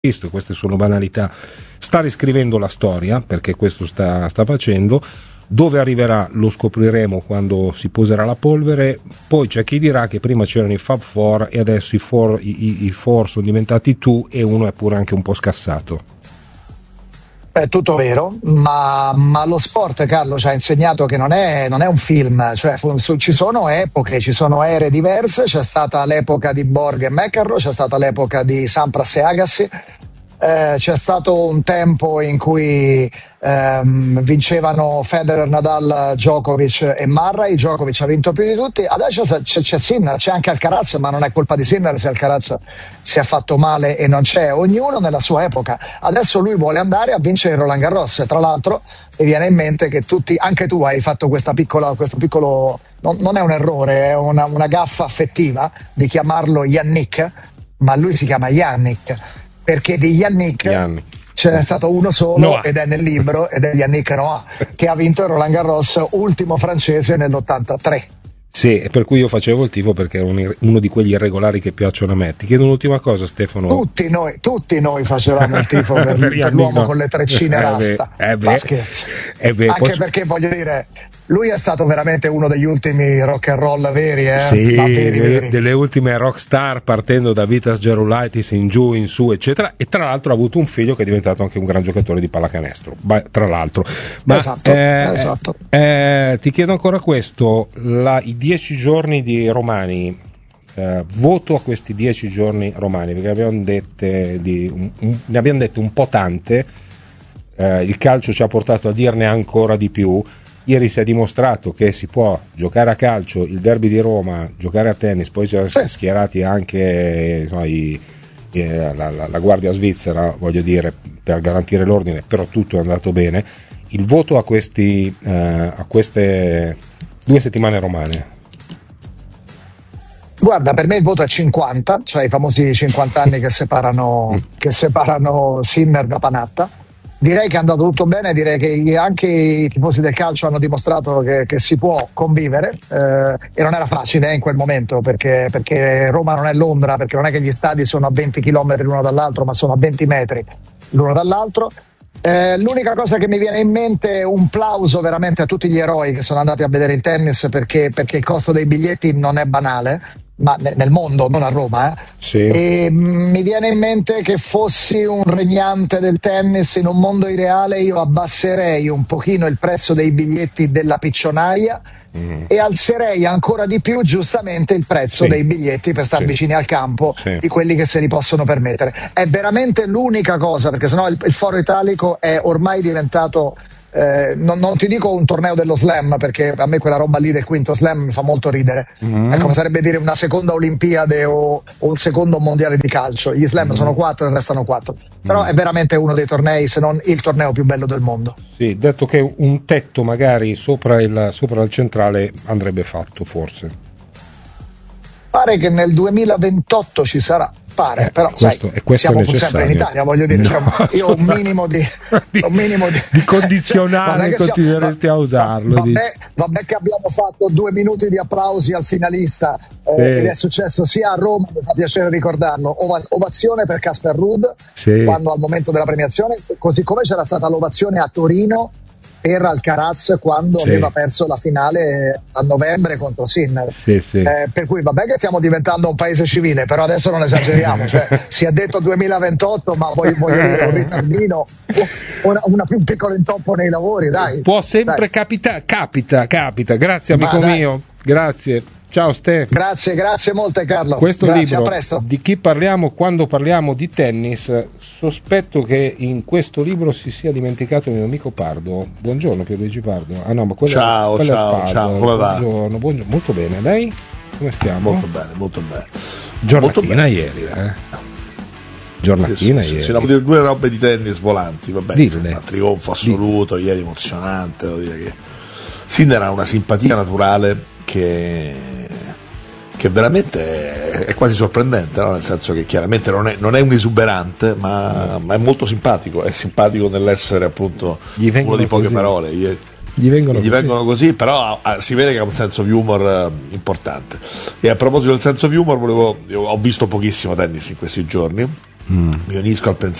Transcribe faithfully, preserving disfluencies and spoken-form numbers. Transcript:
visto, queste sono banalità, sta riscrivendo la storia, perché questo sta, sta facendo. Dove arriverà lo scopriremo quando si poserà la polvere. Poi c'è chi dirà che prima c'erano i Fab Four e adesso i Four, i, i Four sono diventati Two e uno è pure anche un po' scassato. È tutto vero, ma, ma lo sport, Carlo, ci ha insegnato che non è, non è un film, cioè fu, su, ci sono epoche, ci sono ere diverse, c'è stata l'epoca di Borg e McEnroe, c'è stata l'epoca di Sampras e Agassi, eh, c'è stato un tempo in cui ehm, vincevano Federer, Nadal, Djokovic e Murray. Djokovic ha vinto più di tutti, adesso c'è, c'è Sinner, c'è anche Alcaraz, ma non è colpa di Sinner se Alcaraz si è fatto male e non c'è, ognuno nella sua epoca. Adesso lui vuole andare a vincere Roland Garros. Tra l'altro mi viene in mente che tutti, anche tu hai fatto questa piccola, questo piccolo, non, non è un errore, è una, una gaffa affettiva di chiamarlo Yannick, ma lui si chiama Yannick, perché di Yannick Yannick. ce n'è stato uno solo, Noah. ed è nel libro, ed è Yannick Noah, che ha vinto il Roland Garros, ultimo francese nell'ottantatré. Sì, per cui io facevo il tifo, perché è un, uno di quegli irregolari che piacciono a me. Ti chiedo un'ultima cosa, Stefano. Tutti noi, tutti noi facevamo il tifo per, per, per l'uomo no. con le treccine eh rasta. Beh, eh beh, Ma scherzi. eh beh, Anche posso... perché voglio dire, lui è stato veramente uno degli ultimi rock and roll veri, eh? Sì, Ma veri, delle, veri. delle ultime rockstar, partendo da Vitas Gerulaitis in giù, in su, eccetera. E tra l'altro ha avuto un figlio che è diventato anche un gran giocatore di pallacanestro. Ba- tra l'altro, ma Esatto, eh, esatto. Eh, ti chiedo ancora questo: la, i dieci giorni di Romani, eh, voto a questi dieci giorni romani, perché abbiamo dette di, un, un, ne abbiamo dette un po' tante. Eh, il calcio ci ha portato a dirne ancora di più. Ieri si è dimostrato che si può giocare a calcio, il derby di Roma, giocare a tennis, poi ci sono schierati anche insomma, i, eh, la, la, la guardia svizzera, voglio dire, per garantire l'ordine, però tutto è andato bene. Il voto a, questi, eh, a queste due settimane romane? Guarda, per me il voto è cinquanta, cioè i famosi cinquanta anni che separano, che separano Sinner da Panatta. Direi che è andato tutto bene, direi che anche i tifosi del calcio hanno dimostrato che, che si può convivere, eh, e non era facile eh, in quel momento, perché, perché Roma non è Londra, perché non è che gli stadi sono a venti chilometri l'uno dall'altro, ma sono a venti metri l'uno dall'altro. Eh, l'unica cosa che mi viene in mente è un plauso veramente a tutti gli eroi che sono andati a vedere il tennis, perché, perché il costo dei biglietti non è banale, ma nel mondo, non a Roma, eh. Sì. E mi viene in mente che fossi un regnante del tennis in un mondo ideale, io abbasserei un pochino il prezzo dei biglietti della piccionaia mm. e alzerei ancora di più giustamente il prezzo sì. dei biglietti per stare sì. vicini al campo sì. di quelli che se li possono permettere. È veramente l'unica cosa, perché sennò il, il Foro Italico è ormai diventato Eh, non, non ti dico un torneo dello slam, perché a me quella roba lì del quinto slam mi fa molto ridere. Mm. È come sarebbe dire una seconda Olimpiade o, o un secondo mondiale di calcio. Gli slam mm. sono quattro e restano quattro. Però mm. è veramente uno dei tornei, se non il torneo più bello del mondo. Sì, detto che un tetto magari sopra il, sopra il centrale andrebbe fatto, forse. Pare che nel duemilaventotto ci sarà. Pare, eh, però questo, sai, questo siamo sempre in Italia, voglio dire, no, cioè, io ho un minimo di, di, un minimo di, di condizionale cioè, continueresti a usarlo. Vabbè, vabbè che abbiamo fatto due minuti di applausi al finalista, eh, sì. ed è successo sia a Roma, mi fa piacere ricordarlo, ov- ovazione per Casper Ruud sì. quando al momento della premiazione, così come c'era stata l'ovazione a Torino per Alcaraz quando sì. aveva perso la finale a novembre contro Sinner. Sì, sì. Eh, per cui vabbè che stiamo diventando un paese civile, però adesso non esageriamo, cioè, si è detto duemilaventotto, ma voglio, voglio dire un ritardino, una, una più piccolo intoppo nei lavori, dai. Può sempre capitare, capita, capita. Grazie amico ma, mio, grazie. Ciao Ste. Grazie, grazie molte Carlo. Questo grazie, libro, a presto. Di chi parliamo quando parliamo di tennis, sospetto che in questo libro si sia dimenticato il mio amico Pardo. Buongiorno Pierluigi Pardo. Ah no, ma quello ciao, è, quello ciao, è Pardo. ciao, come va? Buongiorno, buongiorno, molto bene. Lei? Come stiamo? Molto bene, molto bene. Giornatina molto bene. ieri, eh? Giornatina sì, sì, ieri. Sì, devo dire due robe di tennis volanti, vabbè. Dille. Un trionfo assoluto, Dille. Ieri emozionante, devo dire che Sinner ha una simpatia naturale che che veramente è quasi sorprendente, no? Nel senso che chiaramente non è, non è un esuberante, ma, ma è molto simpatico, è simpatico nell'essere appunto uno di poche così. parole. Gli, gli vengono, gli così. vengono così, però ah, si vede che ha un senso di humor eh, importante. E a proposito del senso di humor, volevo, io ho visto pochissimo tennis in questi giorni, mm. mi unisco al pensiero